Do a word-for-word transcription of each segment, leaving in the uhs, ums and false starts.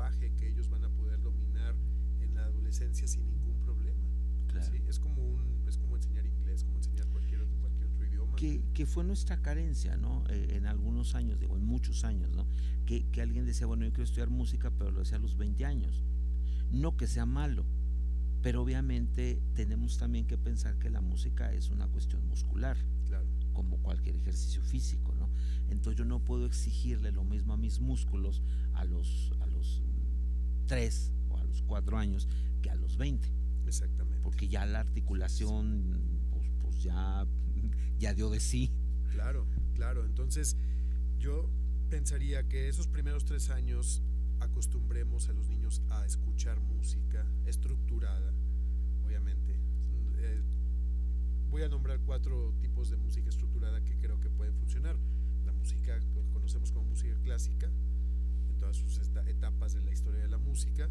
lenguaje que ellos van a poder dominar en la adolescencia sin ningún problema. Claro. ¿Sí? Es como un, es como enseñar inglés, como enseñar cualquier otro, cualquier otro idioma. Que, que fue nuestra carencia, ¿no? Eh, en algunos años, digo, en muchos años, ¿no? Que, que alguien decía, bueno, yo quiero estudiar música, pero lo decía a los veinte años. No que sea malo, pero obviamente tenemos también que pensar que la música es una cuestión muscular, Claro. como cualquier ejercicio físico, ¿no? Entonces yo no puedo exigirle lo mismo a mis músculos a los, a los tres o a los cuatro años que a los veinte. Exactamente. Porque ya la articulación, pues, pues ya, ya dio de sí. Claro, claro. Entonces yo pensaría que esos primeros tres años acostumbremos a los niños a escuchar música estructurada, obviamente. Eh, voy a nombrar cuatro tipos de música estructurada que creo que pueden funcionar. La música, lo que conocemos como música clásica, en todas sus etapas de la historia de la música.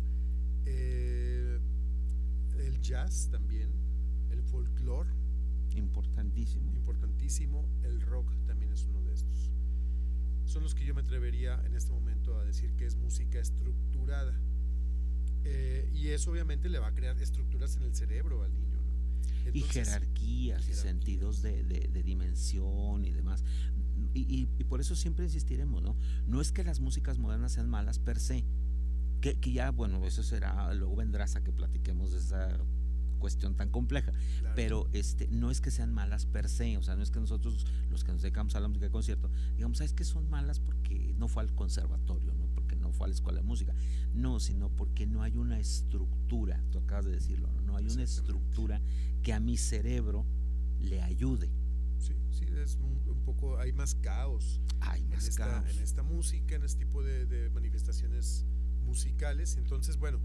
Eh, el jazz también, el folclore. Importantísimo. Importantísimo. El rock también es uno de estos. Son los que yo me atrevería en este momento a decir que es música estructurada. Eh, y eso obviamente le va a crear estructuras en el cerebro al niño, ¿no? Entonces, y jerarquías y, y sentidos de, de, de dimensión y demás. Y, y, y por eso siempre insistiremos, ¿no? No es que las músicas modernas sean malas per se, que, que ya, bueno, eso será, luego vendrás a que platiquemos de esa cuestión tan compleja, claro. Pero este, no es que sean malas per se, o sea, no es que nosotros, los que nos dedicamos a la música de concierto, digamos, ¿sabes que son malas porque no fue al conservatorio, no porque no fue a la escuela de música? No, sino porque no hay una estructura, tú acabas de decirlo, no, no hay una estructura que a mi cerebro le ayude. Sí, sí, es un, un poco, hay más caos, hay más en esta, caos en esta música, en este tipo de, de manifestaciones musicales. Entonces, bueno,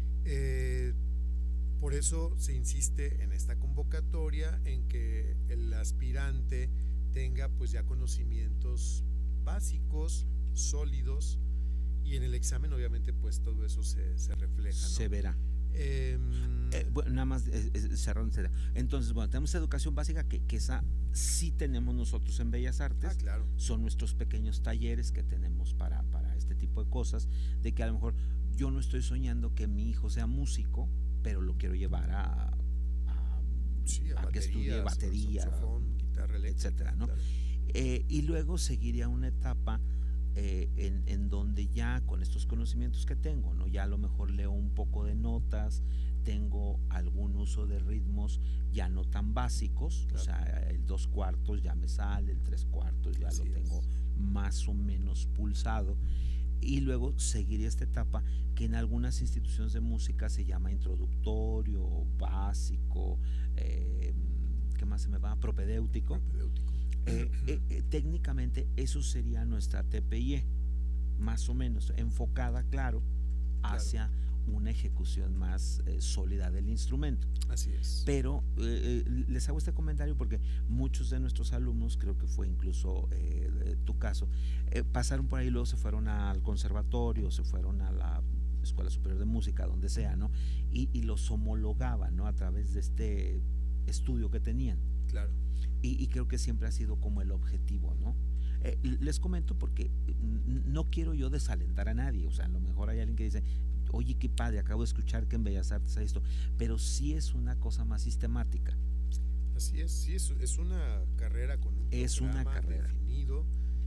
eh, por eso se insiste en esta convocatoria en que el aspirante tenga pues ya conocimientos básicos, sólidos, y en el examen obviamente pues todo eso se, se refleja, ¿no? Se verá. Eh, eh, bueno, nada más eh, eh, cerrando. Entonces, bueno, tenemos educación básica que, que esa sí tenemos nosotros en Bellas Artes. Ah, claro. Son nuestros pequeños talleres que tenemos para, para este tipo de cosas, de que a lo mejor yo no estoy soñando que mi hijo sea músico, pero lo quiero llevar a, a, sí, a, a que estudie batería, saxofón, guitarra eléctrica, etcétera, ¿no? Claro. Eh, y luego seguiría una etapa eh, en, en donde ya con estos conocimientos que tengo, ¿no? Ya a lo mejor leo un poco de notas, tengo algún uso de ritmos ya no tan básicos, claro. O sea, el dos cuartos ya me sale, el tres cuartos ya Así lo tengo es. más o menos pulsado. Y luego seguiría esta etapa que en algunas instituciones de música se llama introductorio, básico, eh, ¿qué más se me va? Propedéutico. Propedéutico. Eh, eh, eh, técnicamente eso sería nuestra T P I E, más o menos, enfocada, claro, hacia claro. una ejecución más eh, sólida del instrumento. Así es. Pero eh, les hago este comentario porque muchos de nuestros alumnos, creo que fue incluso eh, tu caso, eh, pasaron por ahí y luego se fueron al conservatorio, se fueron a la Escuela Superior de Música, donde sea, ¿no? Y, y los homologaban, ¿no? A través de este estudio que tenían. Claro. Y, y creo que siempre ha sido como el objetivo, ¿no? Eh, les comento porque no quiero yo desalentar a nadie, o sea, a lo mejor hay alguien que dice, oye, qué padre, acabo de escuchar que en Bellas Artes hay esto, pero sí es una cosa más sistemática. Así es, sí, es, es una carrera con un es programa una carrera. definido.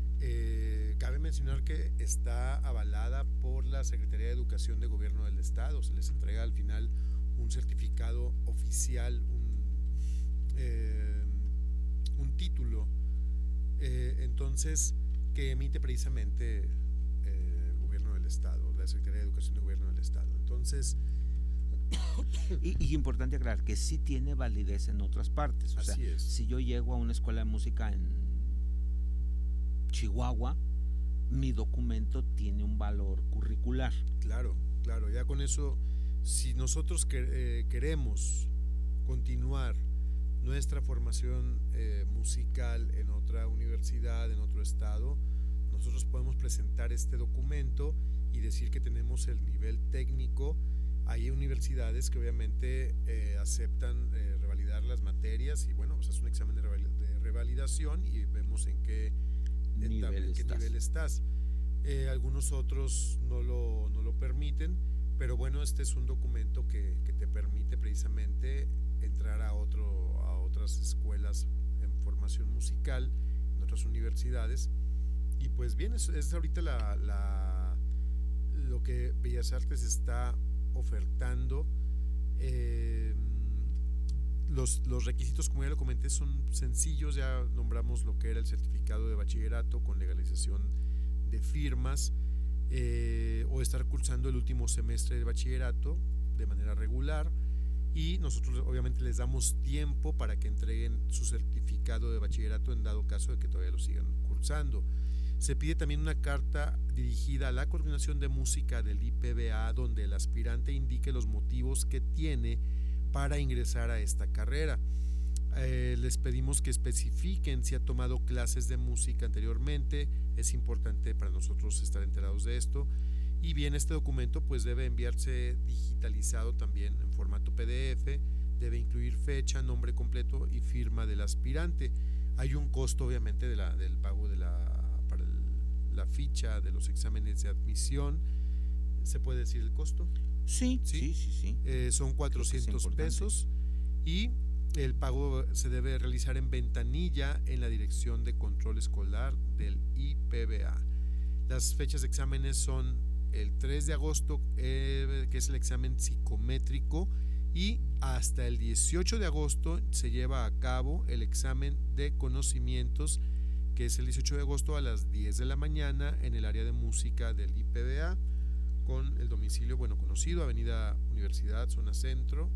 Eh, cabe mencionar que está avalada por la Secretaría de Educación de Gobierno del Estado, se les entrega al final un certificado oficial, un, eh, un título, eh, entonces, que emite precisamente eh, el Gobierno del Estado, la Secretaría de Educación de Gobierno del Estado. Entonces, y, y importante aclarar que sí tiene validez en otras partes. O así sea, es. Si yo llego a una escuela de música en Chihuahua, mi documento tiene un valor curricular. Claro, claro, ya con eso, si nosotros que, eh, queremos continuar nuestra formación eh, musical en otra universidad, en otro estado, nosotros podemos presentar este documento y decir que tenemos el nivel técnico. Hay universidades que obviamente eh, aceptan eh, revalidar las materias y bueno, pues es un examen de, reval de revalidación y vemos en qué, nivel, etapa, en qué estás. nivel estás. eh, algunos otros no lo, no lo permiten, pero bueno, este es un documento que, que te permite precisamente entrar a, otro, a otras escuelas en formación musical, en otras universidades, y pues bien, es, es ahorita la, la, lo que Bellas Artes está ofertando. eh, Los, los requisitos, como ya lo comenté, son sencillos. Ya nombramos lo que era el certificado de bachillerato con legalización de firmas, eh, o estar cursando el último semestre de bachillerato de manera regular, y nosotros obviamente les damos tiempo para que entreguen su certificado de bachillerato en dado caso de que todavía lo sigan cursando. Se pide también una carta dirigida a la coordinación de música del I P B A donde el aspirante indique los motivos que tiene para ingresar a esta carrera. Eh, les pedimos que especifiquen si ha tomado clases de música anteriormente. Es importante para nosotros estar enterados de esto. Y bien, este documento pues debe enviarse digitalizado también en formato P D F. Debe incluir fecha, nombre completo y firma del aspirante. Hay un costo obviamente de la, del pago de la, para el, la ficha de los exámenes de admisión. ¿Se puede decir el costo? Sí, sí, sí, sí. sí. Eh, son cuatrocientos pesos, y el pago se debe realizar en ventanilla en la Dirección de Control Escolar del I P B A. Las fechas de exámenes son el tres de agosto, eh, que es el examen psicométrico, y hasta el dieciocho de agosto se lleva a cabo el examen de conocimientos, que es el dieciocho de agosto a las diez de la mañana en el área de música del I P B A, con el domicilio, bueno, conocido, Avenida Universidad, zona centro.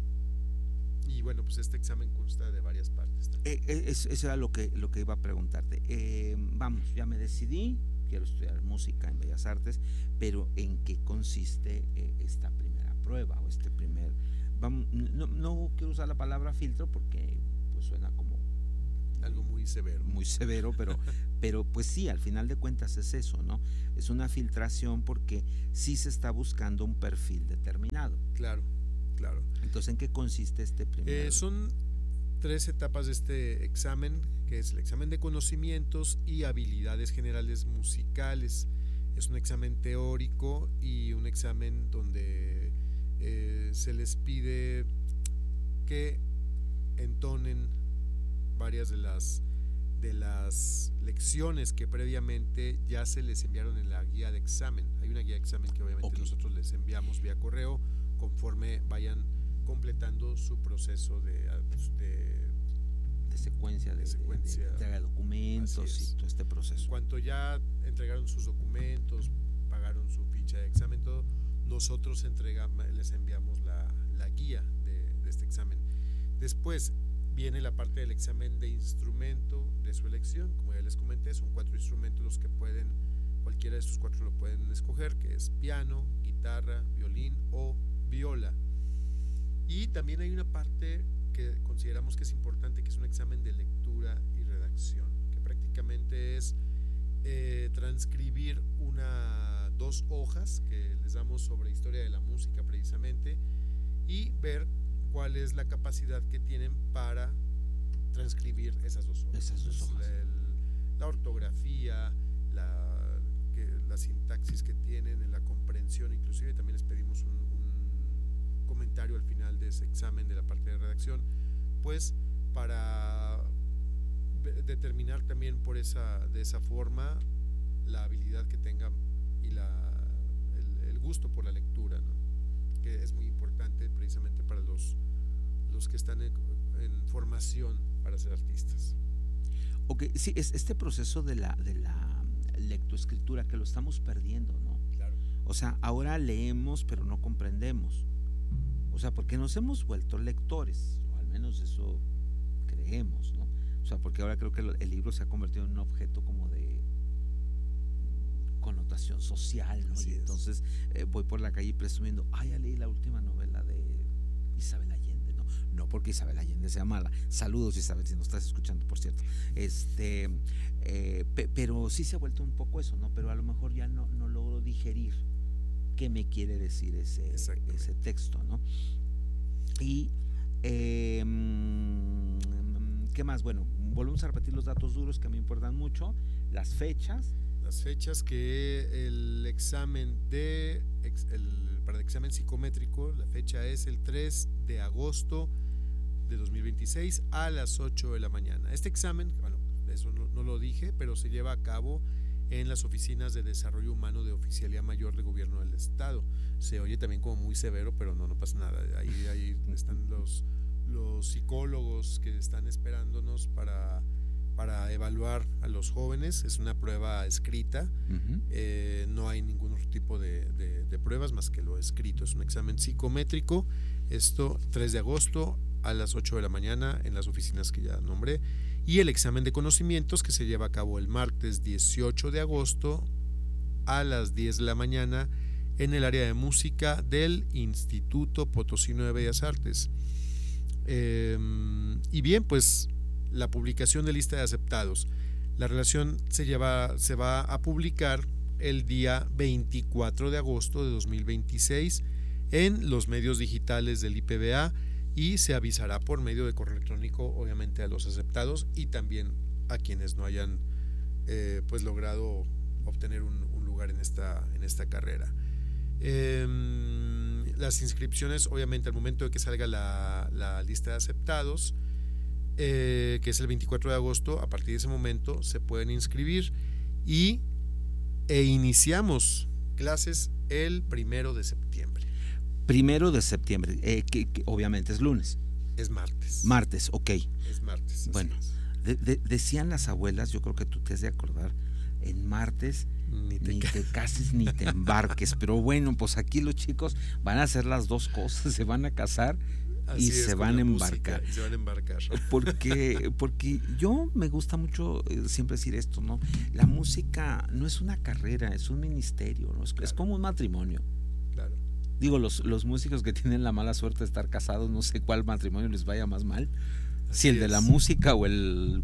Y bueno, pues este examen consta de varias partes eh, es, Eso era lo que, lo que iba a preguntarte. Eh, vamos, ya me decidí, quiero estudiar música en Bellas Artes, pero ¿en qué consiste eh, esta primera prueba o este primer... Vamos, no, no quiero usar la palabra filtro porque pues suena como... algo muy severo. Muy severo, pero, pero pues sí, al final de cuentas es eso, ¿no? Es una filtración porque sí se está buscando un perfil determinado. Claro, claro. Entonces, ¿en qué consiste este primer? Eh, son tres etapas de este examen, que es el examen de conocimientos y habilidades generales musicales. Es un examen teórico y un examen donde eh, se les pide que entonen varias de las de las lecciones que previamente ya se les enviaron en la guía de examen. Hay una guía de examen que obviamente okay. nosotros les enviamos vía correo conforme vayan completando su proceso de, de, de secuencia, de, de, secuencia. de, de entrega de documentos y todo este proceso. En cuanto ya entregaron sus documentos, pagaron su ficha de examen, todo, nosotros entregamos, les enviamos la, la guía de, de este examen. Después viene la parte del examen de instrumento de su elección. Como ya les comenté, son cuatro instrumentos los que pueden, cualquiera de estos cuatro lo pueden escoger, que es piano, guitarra, violín o viola. Y también hay una parte que consideramos que es importante, que es un examen de lectura y redacción, que prácticamente es eh, transcribir una, dos hojas que les damos sobre historia de la música precisamente, y ver cuál es la capacidad que tienen para transcribir esas dos hojas. Esas dos hojas. La, el, la ortografía, la, que, la sintaxis que tienen, la comprensión, inclusive también les pedimos un, un comentario al final de ese examen de la parte de redacción, pues para determinar también por esa, de esa forma la habilidad que tengan y la, el, el gusto por la lectura, ¿no? Que es muy importante precisamente para los, los que están en, en formación para ser artistas. Ok, sí, es este proceso de la, de la lectoescritura que lo estamos perdiendo, ¿no? Claro. O sea, ahora leemos pero no comprendemos. O sea, porque nos hemos vuelto lectores, o al menos eso creemos, ¿no? O sea, porque ahora creo que el libro se ha convertido en un objeto como de connotación social, ¿no? Así y entonces eh, voy por la calle presumiendo, ay, ya leí la última novela de Isabel Allende, ¿no? No porque Isabel Allende sea mala. Saludos, Isabel, si nos estás escuchando, por cierto. Este, eh, pe pero sí se ha vuelto un poco eso, ¿no? Pero a lo mejor ya no, no logro digerir qué me quiere decir ese, ese texto, ¿no? Y eh, ¿qué más? Bueno, volvemos a repetir los datos duros que me importan mucho, las fechas. las fechas que el examen de el, para el examen psicométrico, la fecha es el tres de agosto de dos mil veintiséis a las ocho de la mañana. Este examen, bueno, eso no, no lo dije, pero se lleva a cabo en las oficinas de desarrollo humano de Oficialía Mayor de Gobierno del Estado. Se oye también como muy severo, pero no, no pasa nada. Ahí, ahí están los, los psicólogos que están esperándonos para, para evaluar a los jóvenes. Es una prueba escrita, uh-huh. eh, no hay ningún otro tipo de, de, de pruebas más que lo escrito. Es un examen psicométrico. Esto tres de agosto a las ocho de la mañana en las oficinas que ya nombré. Y el examen de conocimientos, que se lleva a cabo el martes dieciocho de agosto a las diez de la mañana en el área de música del Instituto Potosino de Bellas Artes. Eh, y bien, pues la publicación de lista de aceptados. La relación se, lleva, se va a publicar el día veinticuatro de agosto de dos mil veintiséis en los medios digitales del I P B A, y se avisará por medio de correo electrónico, obviamente, a los aceptados y también a quienes no hayan eh, pues logrado obtener un, un lugar en esta, en esta carrera. Eh, las inscripciones, obviamente, al momento de que salga la, la lista de aceptados, eh, que es el veinticuatro de agosto, a partir de ese momento se pueden inscribir y e iniciamos clases el primero de septiembre. Primero de septiembre, eh, que, que obviamente es lunes. Es martes. Martes, ok. Es martes. Bueno, de, de, decían las abuelas, yo creo que tú te has de acordar, en martes ni te, ni te cases ni te embarques. Pero bueno, pues aquí los chicos van a hacer las dos cosas, se van a casar y se van a embarcar. Y se van a embarcar. Porque, porque yo me gusta mucho siempre decir esto, ¿no? La música no es una carrera, es un ministerio, ¿no? Es, claro. Es como un matrimonio. Claro. Digo, los, los músicos que tienen la mala suerte de estar casados, no sé cuál matrimonio les vaya más mal. Así si el es. De la música o el,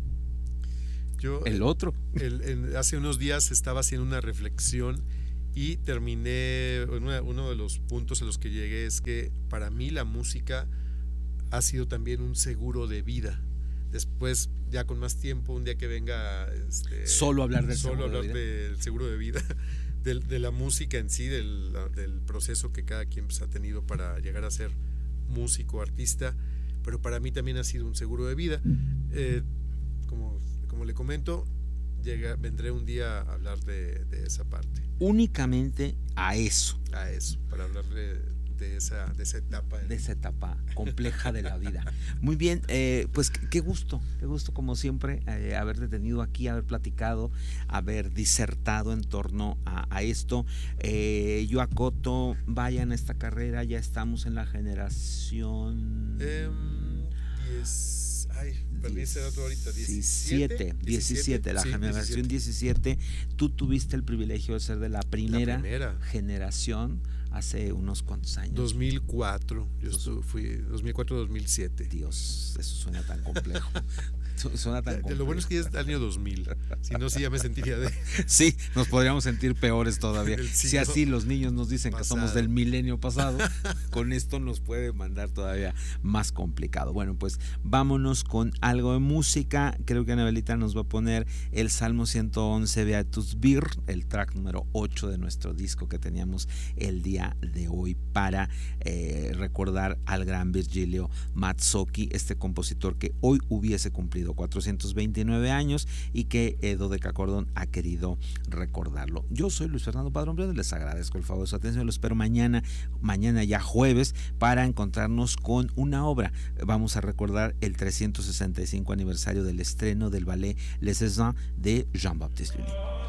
Yo, el otro. El, el, hace unos días estaba haciendo una reflexión y terminé, una, uno de los puntos a los que llegué es que para mí la música ha sido también un seguro de vida. Después, ya con más tiempo, un día que venga este, solo hablar del solo seguro hablar de vida. del seguro de vida. De, de la música en sí, del, del proceso que cada quien pues, ha tenido para llegar a ser músico, artista, pero para mí también ha sido un seguro de vida. Eh, como, como le comento, llega, vendré un día a hablar de, de esa parte. Únicamente a eso. A eso, para hablar de, de, esa, de esa etapa. De esa etapa compleja de la vida. Muy bien, eh, pues qué gusto, qué gusto como siempre eh, haberte tenido aquí, haber platicado, haber disertado en torno a, a esto. Eh, yo acoto, vayan a esta carrera, ya estamos en la generación... Eh, diez, ay, perdí ese dato ahorita, diecisiete, diecisiete, la sí, generación diecisiete. Tú tuviste el privilegio de ser de la primera, la primera. generación. Hace unos cuantos años. dos mil cuatro, yo estuve, fui dos mil cuatro a dos mil siete. Dios, eso suena tan complejo. Suena tan de, complejo. De lo bueno es que ya es el año dos mil. Si no, sí ya me sentiría de. Sí, nos podríamos sentir peores todavía. Si así los niños nos dicen pasado. Que somos del milenio pasado, con esto nos puede mandar todavía más complicado. Bueno, pues vámonos con algo de música. Creo que Anabelita nos va a poner el Salmo ciento once Beatus Vir, el track número ocho de nuestro disco que teníamos el día de hoy para eh, recordar al gran Virgilio Mazzocchi, este compositor que hoy hubiese cumplido cuatrocientos veintinueve años y que Edo de Cacordón ha querido recordarlo. Yo soy Luis Fernando Padrón Briones, les agradezco el favor de su atención, lo espero mañana, mañana ya jueves, para encontrarnos con una obra. Vamos a recordar el trescientos sesenta y cinco aniversario del estreno del ballet Les Césars de Jean-Baptiste Lully.